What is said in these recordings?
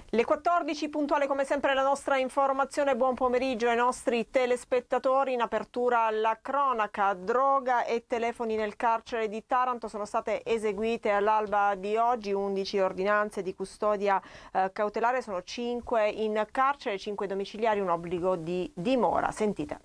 Le 14 puntuale come sempre la nostra informazione. Buon pomeriggio ai nostri telespettatori. In apertura la cronaca. Droga e telefoni nel carcere di Taranto. Sono state eseguite all'alba di oggi 11 ordinanze di custodia cautelare, sono 5 in carcere, 5 domiciliari, un obbligo di dimora. Sentite.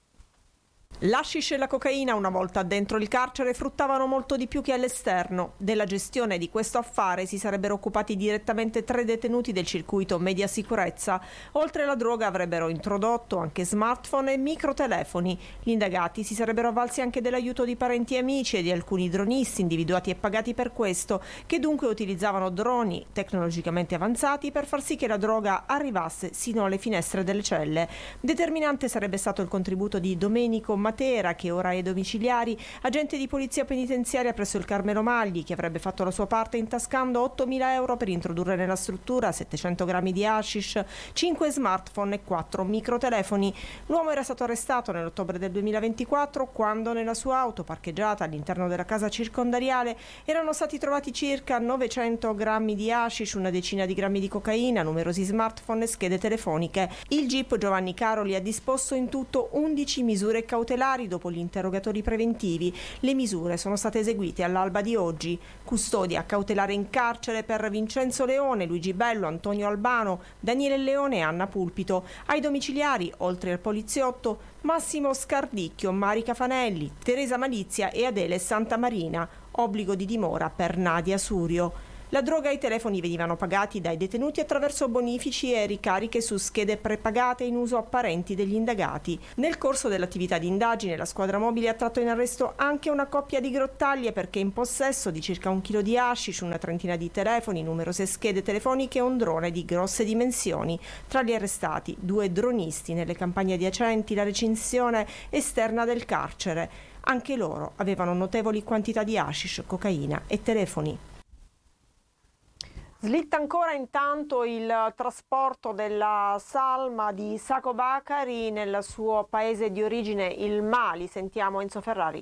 L'hashish e la cocaina, una volta dentro il carcere, fruttavano molto di più che all'esterno. Della gestione di questo affare si sarebbero occupati direttamente 3 detenuti del circuito media sicurezza. Oltre alla droga avrebbero introdotto anche smartphone e microtelefoni. Gli indagati si sarebbero avvalsi anche dell'aiuto di parenti e amici e di alcuni dronisti individuati e pagati per questo, che dunque utilizzavano droni tecnologicamente avanzati per far sì che la droga arrivasse sino alle finestre delle celle. Determinante sarebbe stato il contributo di Domenico Matera, che ora è domiciliari, agente di polizia penitenziaria presso il Carmelo Magli, che avrebbe fatto la sua parte intascando 8.000 euro per introdurre nella struttura 700 grammi di hashish, 5 smartphone e 4 microtelefoni. L'uomo era stato arrestato nell'ottobre del 2024 quando nella sua auto parcheggiata all'interno della casa circondariale erano stati trovati circa 900 grammi di hashish, una decina di grammi di cocaina, numerosi smartphone e schede telefoniche. Il GIP Giovanni Caroli ha disposto in tutto 11 misure cautelari dopo gli interrogatori preventivi. Le misure sono state eseguite all'alba di oggi. Custodia cautelare in carcere per Vincenzo Leone, Luigi Bello, Antonio Albano, Daniele Leone e Anna Pulpito. Ai domiciliari, oltre al poliziotto, Massimo Scardicchio, Marica Fanelli, Teresa Malizia e Adele Santamarina. Obbligo di dimora per Nadia Surio. La droga e i telefoni venivano pagati dai detenuti attraverso bonifici e ricariche su schede prepagate in uso a parenti degli indagati. Nel corso dell'attività di indagine la squadra mobile ha tratto in arresto anche una coppia di grottaglie perché in possesso di circa 1 chilo di hashish, una trentina di telefoni, numerose schede telefoniche e un drone di grosse dimensioni. Tra gli arrestati 2 dronisti nelle campagne adiacenti la recinzione esterna del carcere. Anche loro avevano notevoli quantità di hashish, cocaina e telefoni. Slitta ancora intanto il trasporto della salma di Sacco Bakari nel suo paese di origine, il Mali. Sentiamo Enzo Ferrari.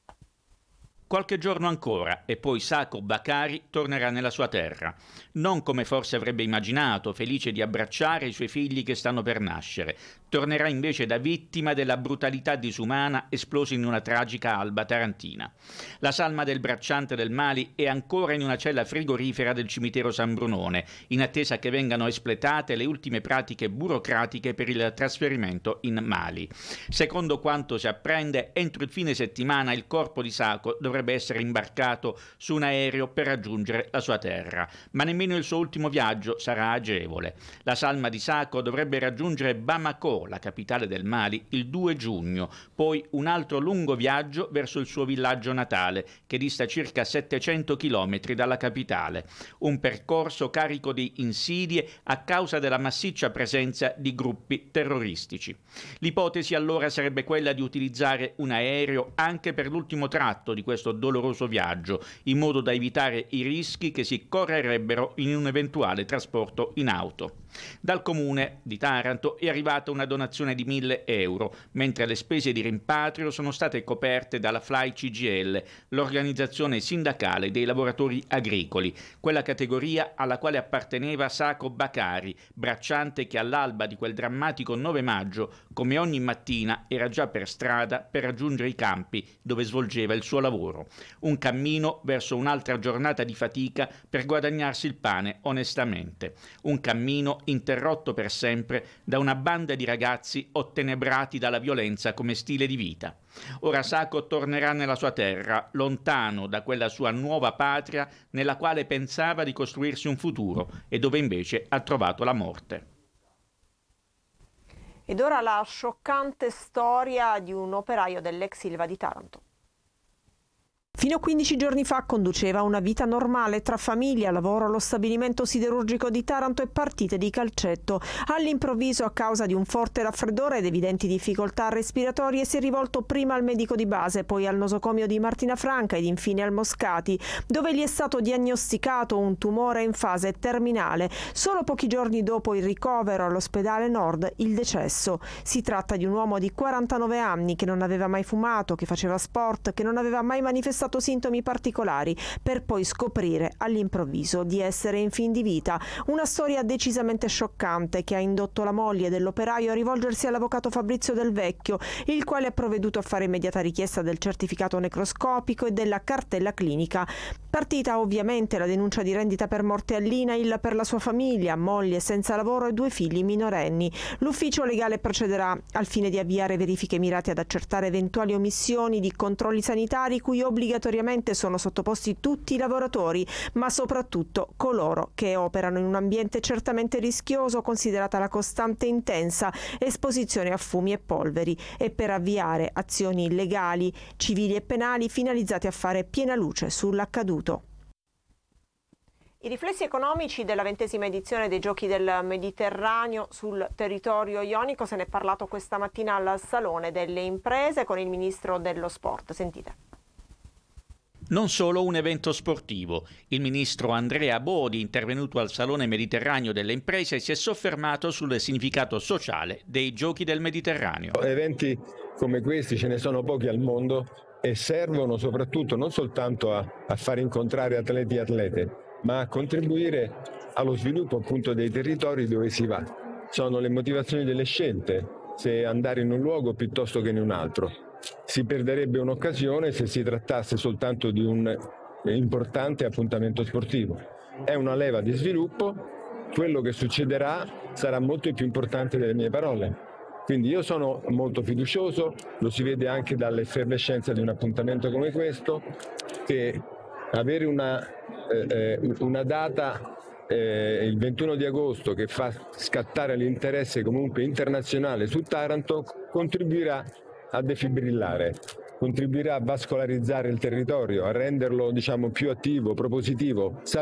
Qualche giorno ancora e poi Sacco Bakari tornerà nella sua terra. Non come forse avrebbe immaginato, felice di abbracciare i suoi figli che stanno per nascere. Tornerà invece da vittima della brutalità disumana esplosa in una tragica alba tarantina. La salma del bracciante del Mali è ancora in una cella frigorifera del cimitero San Brunone, in attesa che vengano espletate le ultime pratiche burocratiche per il trasferimento in Mali. Secondo quanto si apprende, entro il fine settimana il corpo di Sacco dovrebbe essere imbarcato su un aereo per raggiungere la sua terra, ma nemmeno il suo ultimo viaggio sarà agevole. La salma di Sacco dovrebbe raggiungere Bamako, la capitale del Mali, il 2 giugno, poi un altro lungo viaggio verso il suo villaggio natale, che dista circa 700 chilometri dalla capitale. Un percorso carico di insidie a causa della massiccia presenza di gruppi terroristici. L'ipotesi allora sarebbe quella di utilizzare un aereo anche per l'ultimo tratto di questo doloroso viaggio, in modo da evitare i rischi che si correrebbero in un eventuale trasporto in auto. Dal comune di Taranto è arrivata una donazione di 1.000 euro, mentre le spese di rimpatrio sono state coperte dalla Fly CGL, l'organizzazione sindacale dei lavoratori agricoli, quella categoria alla quale apparteneva Sacco Bakari, bracciante che all'alba di quel drammatico 9 maggio, come ogni mattina, era già per strada per raggiungere i campi dove svolgeva il suo lavoro. Un cammino verso un'altra giornata di fatica per guadagnarsi il pane onestamente. Un cammino interrotto per sempre da una banda di ragazzi ottenebrati dalla violenza come stile di vita. Ora Sacco tornerà nella sua terra, lontano da quella sua nuova patria nella quale pensava di costruirsi un futuro e dove invece ha trovato la morte. Ed ora la scioccante storia di un operaio dell'ex Ilva di Taranto. Fino a 15 giorni fa conduceva una vita normale tra famiglia, lavoro allo stabilimento siderurgico di Taranto e partite di calcetto. All'improvviso, a causa di un forte raffreddore ed evidenti difficoltà respiratorie, si è rivolto prima al medico di base, poi al nosocomio di Martina Franca ed infine al Moscati, dove gli è stato diagnosticato un tumore in fase terminale. Solo pochi giorni dopo il ricovero all'ospedale Nord, il decesso. Si tratta di un uomo di 49 anni che non aveva mai fumato, che faceva sport, che non aveva mai manifestato manifestato sintomi particolari, per poi scoprire all'improvviso di essere in fin di vita. Una storia decisamente scioccante che ha indotto la moglie dell'operaio a rivolgersi all'avvocato Fabrizio Del Vecchio, il quale ha provveduto a fare immediata richiesta del certificato necroscopico e della cartella clinica. Partita ovviamente la denuncia di rendita per morte all'INAIL per la sua famiglia, moglie senza lavoro e 2 figli minorenni. L'ufficio legale procederà al fine di avviare verifiche mirate ad accertare eventuali omissioni di controlli sanitari cui obbligatoriamente sono sottoposti tutti i lavoratori, ma soprattutto coloro che operano in un ambiente certamente rischioso, considerata la costante e intensa esposizione a fumi e polveri, e per avviare azioni legali, civili e penali finalizzate a fare piena luce sull'accaduto. I riflessi economici della 20ª edizione dei Giochi del Mediterraneo sul territorio ionico, se ne è parlato questa mattina al Salone delle Imprese con il Ministro dello Sport. Sentite. Non solo un evento sportivo. Il ministro Andrea Bodi, intervenuto al Salone Mediterraneo delle Imprese, si è soffermato sul significato sociale dei Giochi del Mediterraneo. Eventi come questi ce ne sono pochi al mondo e servono soprattutto non soltanto a far incontrare atleti e atlete, ma a contribuire allo sviluppo appunto dei territori dove si va. Sono le motivazioni delle scelte, se andare in un luogo piuttosto che in un altro. Si perderebbe un'occasione se si trattasse soltanto di un importante appuntamento sportivo. È una leva di sviluppo, quello che succederà sarà molto più importante delle mie parole. Quindi io sono molto fiducioso, lo si vede anche dall'effervescenza di un appuntamento come questo, che avere una data il 21 di agosto che fa scattare l'interesse comunque internazionale su Taranto contribuirà a defibrillare, contribuirà a vascolarizzare il territorio, a renderlo più attivo, propositivo.